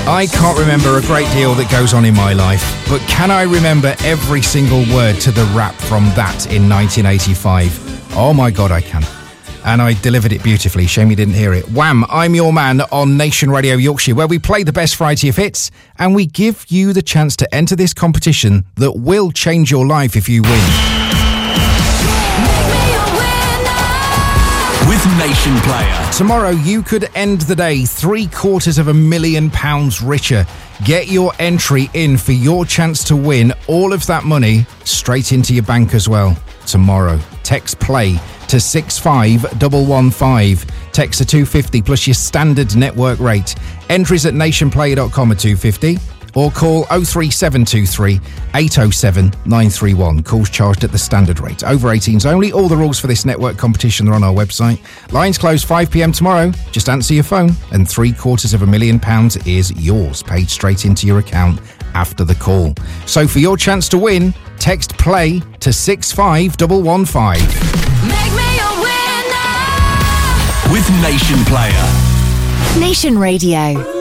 I can't remember a great deal that goes on in my life, but can I remember every single word to the rap from that in 1985? Oh my God, I can. And I delivered it beautifully. Shame you didn't hear it. Wham! I'm Your Man on Nation Radio Yorkshire, where we play the best variety of hits and we give you the chance to enter this competition that will change your life if you win. With Nation Player. Tomorrow, you could end the day £750,000 richer. Get your entry in for your chance to win all of that money straight into your bank as well. Tomorrow, text PLAY to 65115. Text to 250 plus your standard network rate. Entries at nationplayer.com are 250. Or call 03723 807 931. Calls charged at the standard rate. Over 18s only. All the rules for this network competition are on our website. Lines close 5 p.m. tomorrow. Just answer your phone and £750,000 is yours, paid straight into your account after the call. So for your chance to win, text PLAY to 65115. Make me a winner with Nation Player. Nation Radio.